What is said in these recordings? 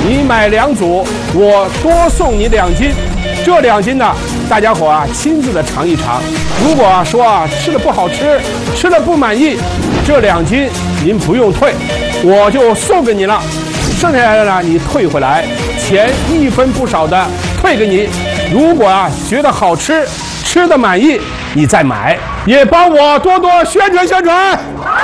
你买2组，我多送你2斤。这2斤呢，大家伙啊亲自的尝一尝。如果说吃的不好吃，吃的不满意，这2斤您不用退，我就送给你了。剩下来的呢，你退回来，钱1分不少的退给你。如果觉得好吃，吃的满意，你再买，也帮我多多宣传宣传。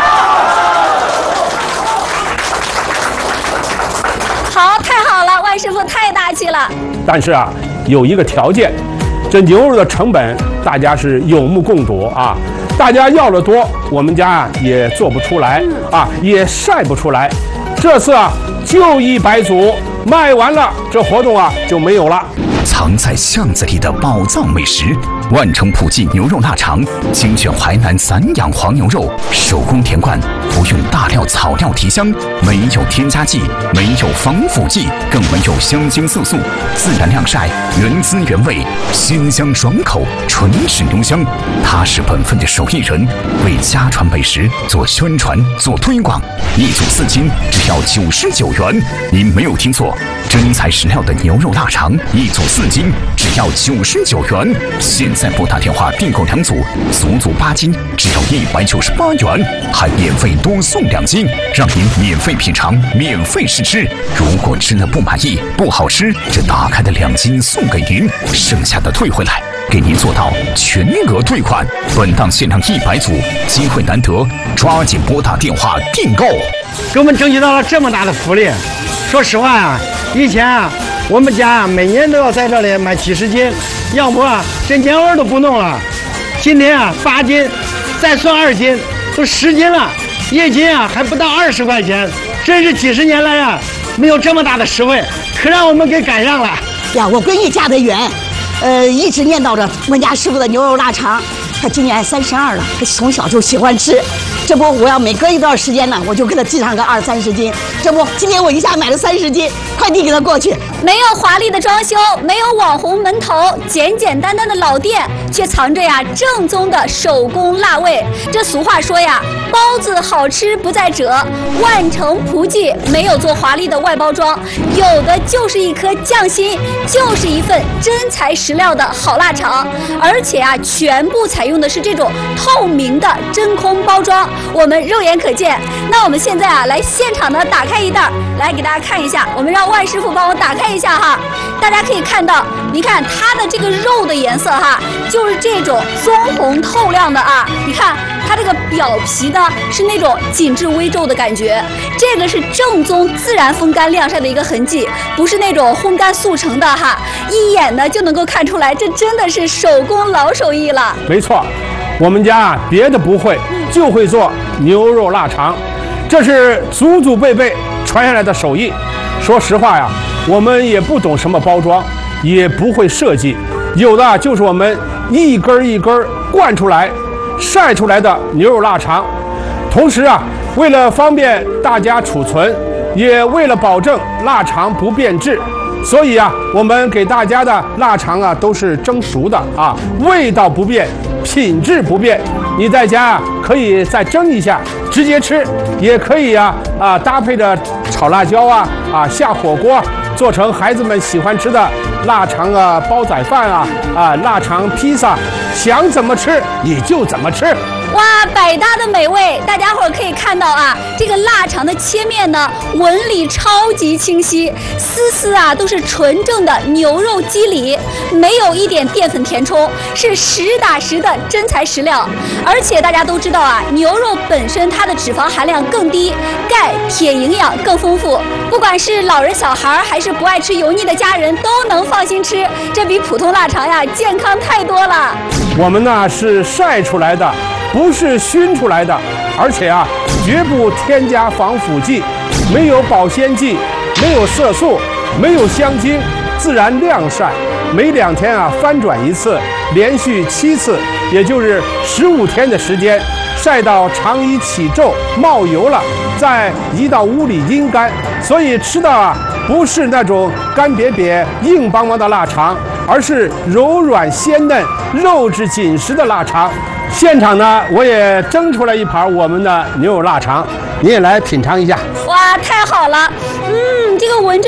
好，太好了，万师傅太大气了。 但是有一个条件，这牛肉的成本大家是有目共睹啊。大家要的多，我们家也做不出来也晒不出来。这次就100组，卖完了，这活动就没有了。 藏在巷子里的宝藏美食，万城普记牛肉腊肠，精选淮南散养黄牛肉，手工填灌，不用大料草料提香，没有添加剂，没有防腐剂，更没有香精色素，自然晾晒，原汁原味，鲜香爽口，纯是牛香。他是本分的手艺人，为家传美食做宣传做推广。1组4斤，只要99元。您没有听错，真材实料的牛肉腊肠，1组4斤，只要99元。现在拨打电话订购2组，足足8斤，只要198元，还免费多送2斤，让您免费品尝，免费试吃。如果吃了不满意，不好吃，这打开的2斤送给您，剩下的退回来，给您做到全额退款。本档限量100组，机会难得，抓紧拨打电话订购。 给我们争取到了这么大的福利。说实话以前我们家每年都要在这里买几十斤，要不这年味都不弄了。今天8斤，再算2斤，都10斤了，1斤还不到20块钱，真是几十年来没有这么大的实惠，可让我们给赶上了呀！我闺女嫁得远，一直念叨着我们家师傅的牛肉腊肠。她今年32了，她从小就喜欢吃。这不，我要每隔一段时间呢，我就给她寄上个20、30斤。这不，今天我一下买了30斤，快递给她过去。 没有华丽的装修，没有网红门头，简简单单的老店，却藏着正宗的手工辣味。这俗话说包子好吃不在褶，万城普记没有做华丽的外包装，有的就是一颗匠心，就是一份真材实料的好腊肠，而且全部采用的是这种透明的真空包装，我们肉眼可见。那我们现在来现场的打开一袋，来给大家看一下，我们让万师傅帮我打开一下大家可以看到，你看它的这个肉的颜色就是这种棕红透亮的你看它这个表皮呢是那种紧致微皱的感觉，这个是正宗自然风干晾晒的一个痕迹，不是那种烘干速成的一眼呢就能够看出来，这真的是手工老手艺了。 没错，我们家别的不会，就会做牛肉腊肠，这是祖祖辈辈传下来的手艺。说实话我们也不懂什么包装，也不会设计，有的就是我们一根一根灌出来晒出来的牛肉腊肠。同时为了方便大家储存，也为了保证腊肠不变质，所以我们给大家的腊肠都是蒸熟的味道不变，品质不变。你在家可以再蒸一下直接吃，也可以搭配着炒辣椒下火锅，做成孩子们喜欢吃的腊肠煲仔饭腊肠披萨，想怎么吃你就怎么吃。 哇，百搭的美味！大家伙儿可以看到这个腊肠的切面呢，纹理超级清晰，丝丝都是纯正的牛肉肌理，没有一点淀粉填充，是实打实的真材实料。而且大家都知道牛肉本身它的脂肪含量更低，钙、铁营养更丰富，不管是老人小孩还是不爱吃油腻的家人都能放心吃，这比普通腊肠健康太多了。 我们呢是晒出来的，不是熏出来的，而且绝不添加防腐剂，没有保鲜剂，没有色素，没有香精，自然晾晒，每2天翻转一次，连续7次，也就是15天的时间，晒到肠衣起皱冒油了，再移到屋里阴干。所以吃的不是那种干瘪瘪硬邦邦的腊肠，而是柔软鲜嫩肉质紧实的腊肠。现场呢我也蒸出来一盘我们的牛肉腊肠，你也来品尝一下。 哇，太好了，这个闻着